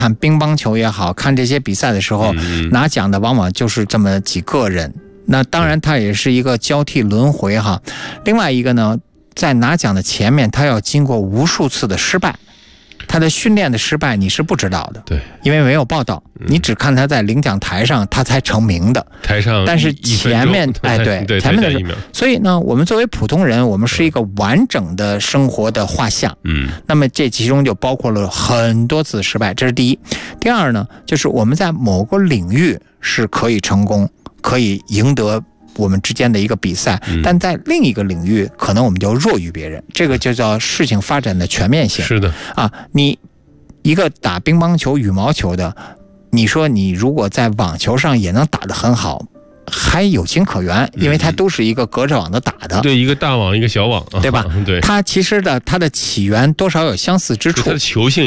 看乒乓球也好，看这些比赛的时候，拿奖的往往就是这么几个人。那当然它也是一个交替轮回哈。另外一个呢，在拿奖的前面，他要经过无数次的失败，他的训练的失败你是不知道的， 对， 因为没有报道，你只看他在领奖台上他才成名的， 台上但是前面对前面的是，所以呢，我们作为普通人，我们是一个完整的生活的画像，那么这其中就包括了很多次失败，这是第一。第二呢，就是我们在某个领域是可以成功，可以赢得我们之间的一个比赛，但在另一个领域可能我们就弱于别人，这个就叫事情发展的全面性。 是的啊，你一个打乒乓球、羽毛球的，你说你如果在网球上也能打得很好，还有情可原，因为它都是一个隔着网的打的， 对，一个大网一个小网， 对吧？ 对， 它其实的它的起源多少有相似之处， 它的球性